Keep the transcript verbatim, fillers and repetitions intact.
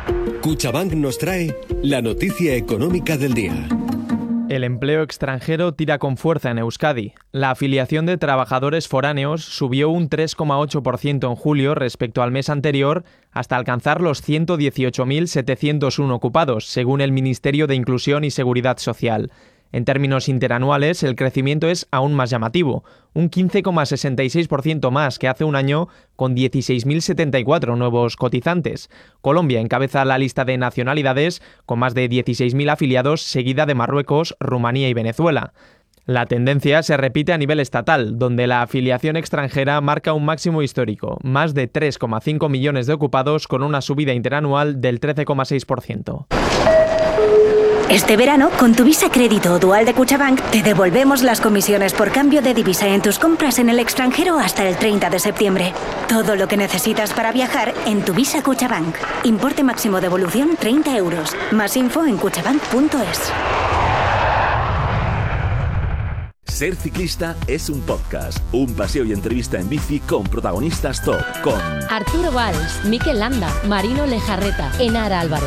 Cuchabank nos trae la noticia económica del día. El empleo extranjero tira con fuerza en Euskadi. La afiliación de trabajadores foráneos subió un tres coma ocho por ciento en julio respecto al mes anterior, hasta alcanzar los ciento dieciocho mil setecientos uno ocupados, según el Ministerio de Inclusión y Seguridad Social. En términos interanuales, el crecimiento es aún más llamativo, un quince coma sesenta y seis por ciento más que hace un año, con dieciséis mil setenta y cuatro nuevos cotizantes. Colombia encabeza la lista de nacionalidades, con más de dieciséis mil afiliados, seguida de Marruecos, Rumanía y Venezuela. La tendencia se repite a nivel estatal, donde la afiliación extranjera marca un máximo histórico, más de tres coma cinco millones de ocupados, con una subida interanual del trece coma seis por ciento. Este verano, con tu Visa Crédito o Dual de Cuchabank, te devolvemos las comisiones por cambio de divisa en tus compras en el extranjero hasta el treinta de septiembre. Todo lo que necesitas para viajar en tu Visa Cuchabank. Importe máximo devolución treinta euros. Más info en cuchabank punto es. Ser ciclista es un podcast, un paseo y entrevista en bici con protagonistas top, con Arturo Valls, Mikel Landa, Marino Lejarreta, Enara Álvarez.